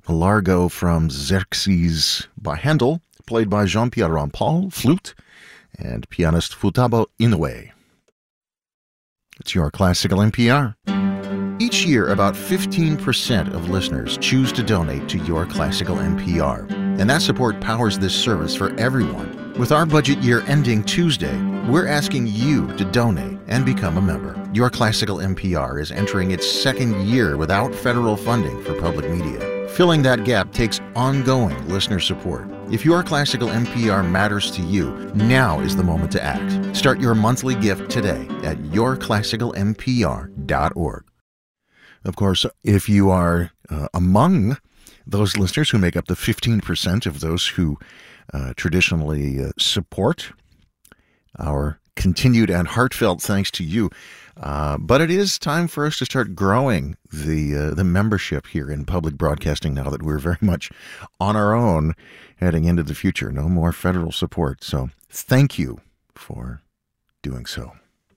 Largo from Xerxes by Handel, played by Jean-Pierre Rampal, flute, and pianist Futaba Inoue. It's your Classical NPR. Each year, about 15% of listeners choose to donate to Your Classical NPR, and that support powers this service for everyone. With our budget year ending Tuesday, we're asking you to donate and become a member. Your Classical NPR is entering its second year without federal funding for public media. Filling that gap takes ongoing listener support. If Your Classical NPR matters to you, now is the moment to act. Start your monthly gift today at yourclassicalnpr.org. Of course, if you are among those listeners who make up the 15% of those who traditionally support, our continued and heartfelt thanks to you. But it is time for us to start growing the membership here in public broadcasting now that we're very much on our own heading into the future. No more federal support. So thank you for doing so.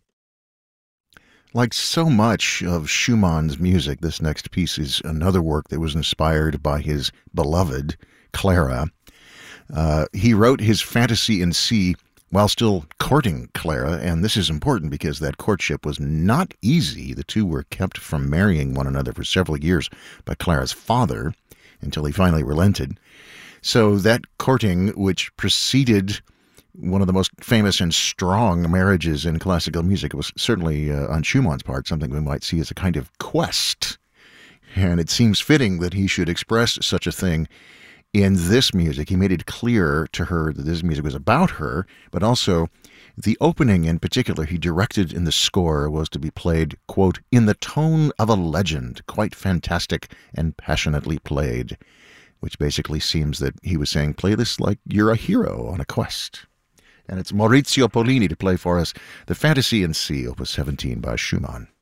Like so much of Schumann's music, this next piece is another work that was inspired by his beloved, Clara. He wrote his Fantasy in C while still courting Clara, and this is important because that courtship was not easy. The two were kept from marrying one another for several years by Clara's father until he finally relented. So that courting, which preceded one of the most famous and strong marriages in classical music, was certainly, on Schumann's part, something we might see as a kind of quest. And it seems fitting that he should express such a thing in this music. He made it clear to her that this music was about her, but also the opening in particular he directed in the score was to be played, quote, in the tone of a legend, quite fantastic and passionately played, which basically seems that he was saying, play this like you're a hero on a quest. And it's Maurizio Pollini to play for us the Fantasy in C, Opus 17 by Schumann.